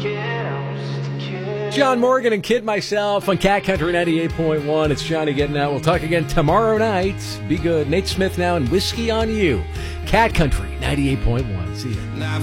John Morgan and Kid Myself on Cat Country 98.1. It's Johnny getting out. We'll talk again tomorrow night. Be good. Nate Smith now and Whiskey on You. Cat Country 98.1. See you.